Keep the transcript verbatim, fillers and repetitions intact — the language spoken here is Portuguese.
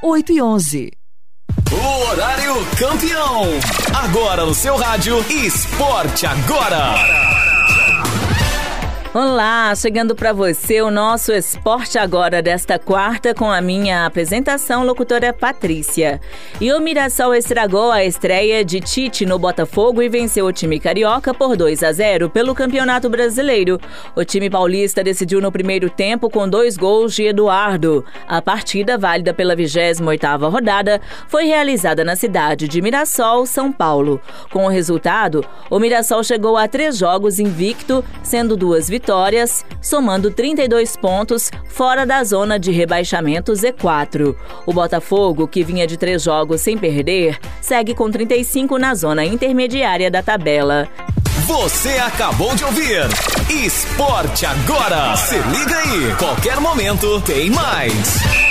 oito e onze. O horário campeão. Agora no seu rádio, Esporte Agora. Olá, chegando para você o nosso Esporte Agora desta quarta com a minha apresentação, locutora Patrícia. E o Mirassol estragou a estreia de Tite no Botafogo e venceu o time carioca por dois a zero pelo Campeonato Brasileiro. O time paulista decidiu no primeiro tempo com dois gols de Eduardo. A partida, válida pela vigésima oitava rodada, foi realizada na cidade de Mirassol, São Paulo. Com o resultado, o Mirassol chegou a três jogos invicto, sendo duas vitórias. vitórias, somando trinta e dois pontos fora da zona de rebaixamento Z quatro. O Botafogo, que vinha de três jogos sem perder, segue com trinta e cinco na zona intermediária da tabela. Você acabou de ouvir Esporte Agora. Se liga aí, qualquer momento tem mais.